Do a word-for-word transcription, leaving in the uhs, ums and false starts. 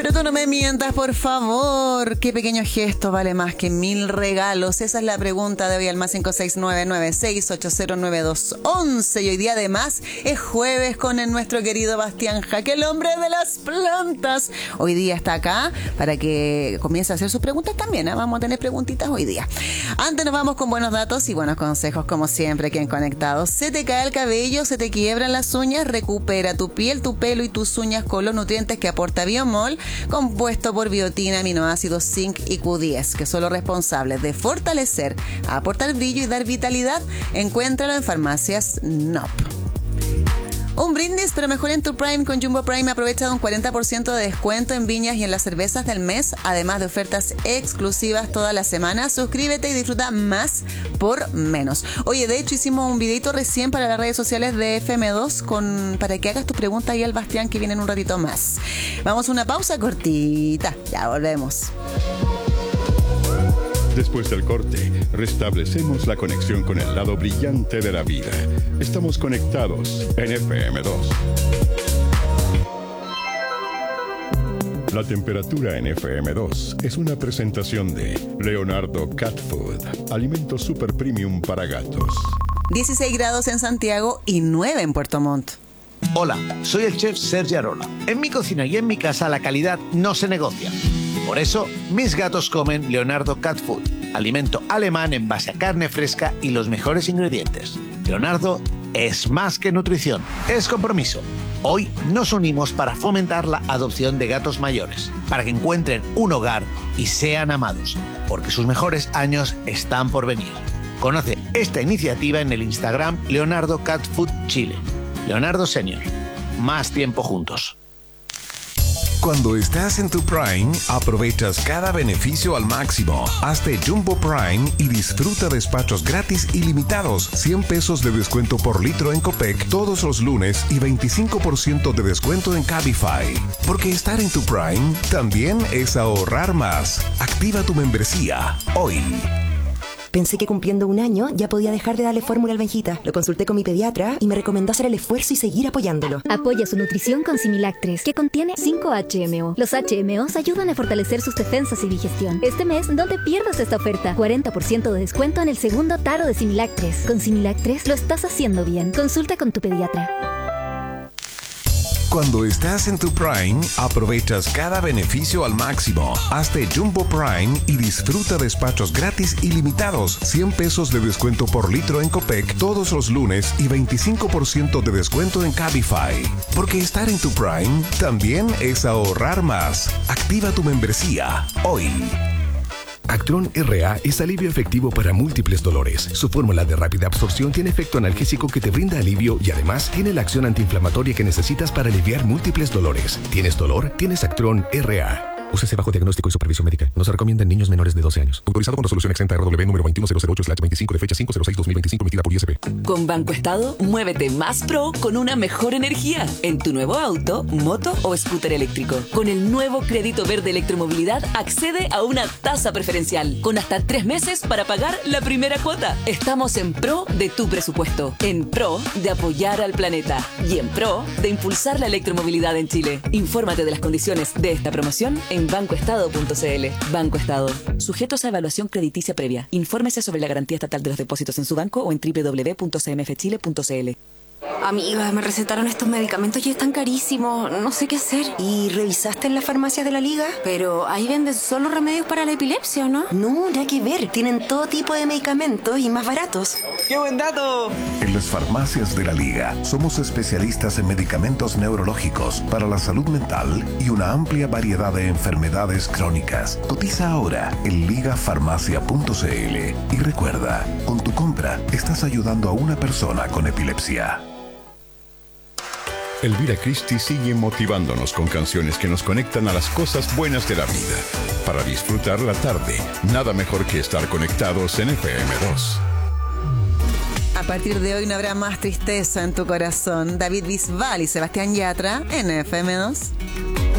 Pero tú no me mientas, por favor. ¿Qué pequeño gesto vale más que mil regalos? Esa es la pregunta de hoy al más cinco seis nueve nueve seis ocho cero nueve dos once. Y hoy día además es jueves con el nuestro querido Bastián Jaque, el hombre de las plantas. Hoy día está acá para que comience a hacer sus preguntas también, ¿eh? Vamos a tener preguntitas hoy día. Antes nos vamos con buenos datos y buenos consejos, como siempre, aquí en Conectados. Se te cae el cabello, se te quiebran las uñas, recupera tu piel, tu pelo y tus uñas con los nutrientes que aporta Biomol, compuesto por biotina, aminoácidos, zinc y Q diez, que son los responsables de fortalecer, aportar brillo y dar vitalidad. Encuéntralo en farmacias N O P. Un brindis, pero mejor en tu Prime. Con Jumbo Prime aprovecha de un cuarenta por ciento de descuento en viñas y en las cervezas del mes, además de ofertas exclusivas toda la semana. Suscríbete y disfruta más por menos. Oye, de hecho hicimos un videito recién para las redes sociales de F M dos con, para que hagas tus preguntas ahí al Bastián, que viene en un ratito más. Vamos a una pausa cortita, ya volvemos. Después del corte, restablecemos la conexión con el lado brillante de la vida. Estamos conectados en F M dos. La temperatura en F M dos es una presentación de Leonardo Cat Food, alimento super premium para gatos. dieciséis grados en Santiago y nueve en Puerto Montt. Hola, soy el chef Sergi Arola. En mi cocina y en mi casa la calidad no se negocia. Por eso, mis gatos comen Leonardo Cat Food, alimento alemán en base a carne fresca y los mejores ingredientes. Leonardo es más que nutrición, es compromiso. Hoy nos unimos para fomentar la adopción de gatos mayores, para que encuentren un hogar y sean amados, porque sus mejores años están por venir. Conoce esta iniciativa en el Instagram Leonardo Cat Food Chile. Leonardo Senior. Más tiempo juntos. Cuando estás en tu Prime, aprovechas cada beneficio al máximo. Hazte Jumbo Prime y disfruta despachos gratis ilimitados, cien pesos de descuento por litro en Copec todos los lunes y veinticinco por ciento de descuento en Cabify. Porque estar en tu Prime también es ahorrar más. Activa tu membresía hoy. Pensé que cumpliendo un año ya podía dejar de darle fórmula al Benjita. Lo consulté con mi pediatra y me recomendó hacer el esfuerzo y seguir apoyándolo. Apoya su nutrición con Similac tres, que contiene cinco H M O. Los H M Os ayudan a fortalecer sus defensas y digestión. Este mes no te pierdas esta oferta. cuarenta por ciento de descuento en el segundo taro de Similac tres. Con Similac tres lo estás haciendo bien. Consulta con tu pediatra. Cuando estás en tu Prime, aprovechas cada beneficio al máximo. Hazte Jumbo Prime y disfruta despachos gratis ilimitados, cien pesos de descuento por litro en Copec todos los lunes y veinticinco por ciento de descuento en Cabify. Porque estar en tu Prime también es ahorrar más. Activa tu membresía hoy. Actron R A es alivio efectivo para múltiples dolores. Su fórmula de rápida absorción tiene efecto analgésico que te brinda alivio y además tiene la acción antiinflamatoria que necesitas para aliviar múltiples dolores. ¿Tienes dolor? Tienes Actron R A. Úsese bajo diagnóstico y supervisión médica. No se recomienda en niños menores de doce años. Autorizado con resolución exenta R W número veintiuno mil ocho veinticinco de fecha cinco cero seis dos mil veinticinco emitida por I S P. Con Banco Estado, muévete más pro con una mejor energía en tu nuevo auto, moto o scooter eléctrico. Con el nuevo crédito verde electromovilidad, accede a una tasa preferencial con hasta tres meses para pagar la primera cuota. Estamos en pro de tu presupuesto, en pro de apoyar al planeta y en pro de impulsar la electromovilidad en Chile. Infórmate de las condiciones de esta promoción en banco estado punto c l. Banco Estado. Sujetos a evaluación crediticia previa. Infórmese sobre la garantía estatal de los depósitos en su banco o en doble u doble u doble u punto c m f chile punto c l. Amiga, me recetaron estos medicamentos y están carísimos. No sé qué hacer. ¿Y revisaste en las farmacias de la Liga? Pero ahí venden solo remedios para la epilepsia, ¿o no? No, nada que ver. Tienen todo tipo de medicamentos y más baratos. ¡Qué buen dato! En las farmacias de la Liga somos especialistas en medicamentos neurológicos para la salud mental y una amplia variedad de enfermedades crónicas. Cotiza ahora en liga farmacia punto c l y recuerda, con tu compra estás ayudando a una persona con epilepsia. Elvira Christie sigue motivándonos con canciones que nos conectan a las cosas buenas de la vida. Para disfrutar la tarde, nada mejor que estar conectados en F M dos. A partir de hoy no habrá más tristeza en tu corazón. David Bisbal y Sebastián Yatra en F M dos.